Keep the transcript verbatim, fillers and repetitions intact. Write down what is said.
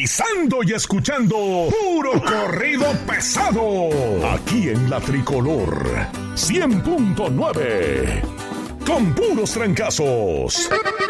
sintonizando y escuchando puro corrido pesado. Aquí en La Tricolor cien punto nueve. Con puros trancazos.